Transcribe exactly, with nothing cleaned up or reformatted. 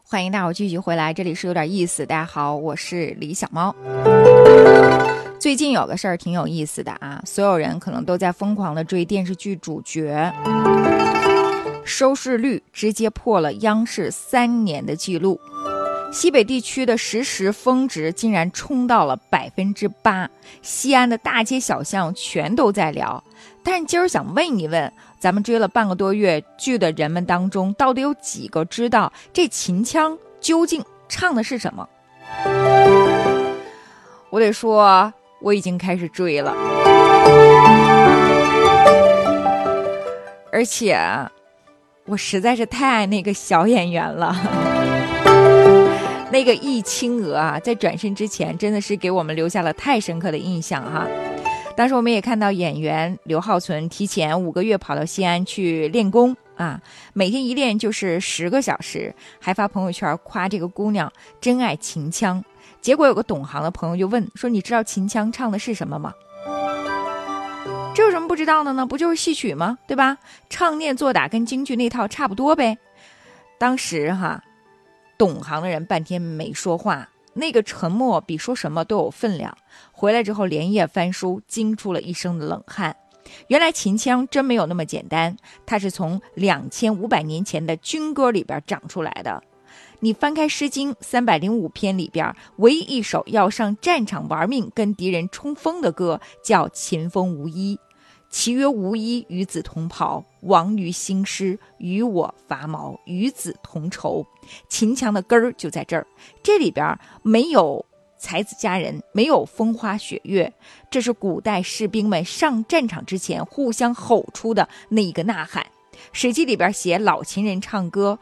欢迎大伙继续回来，这里是有点意思。大家好，我是李小猫。最近有个事儿挺有意思的啊，所有人可能都在疯狂的追电视剧主角，收视率直接破了央视三年的记录。西北地区的实时峰值竟然冲到了百分之八，西安的大街小巷全都在聊。但是今儿想问一问，咱们追了半个多月剧的人们当中，到底有几个知道这秦腔究竟唱的是什么？我得说，我已经开始追了，而且我实在是太爱那个小演员了。那个易青娥啊，在转身之前真的是给我们留下了太深刻的印象哈。当时我们也看到演员刘浩存提前五个月跑到西安去练功啊，每天一练就是十个小时，还发朋友圈夸这个姑娘真爱秦腔。结果有个懂行的朋友就问说：“你知道秦腔唱的是什么吗？”这有什么不知道的呢？不就是戏曲吗？对吧？唱念做打跟京剧那套差不多呗。当时哈。懂行的人半天没说话，那个沉默比说什么都有分量。回来之后连夜翻书，惊出了一身的冷汗。原来秦腔真没有那么简单，它是从两千五百年前的军歌里边长出来的。你翻开《诗经》三百零五篇里边，唯一一首要上战场玩命跟敌人冲锋的歌，叫《秦风无衣》。其曰无衣，与子同袍，亡于兴师，与我伐毛，与子同仇。秦腔的根儿就在这儿，这里边没有才子佳人，没有风花雪月，这是古代士兵们上战场之前互相吼出的那一个呐喊。史记里边写老秦人唱歌，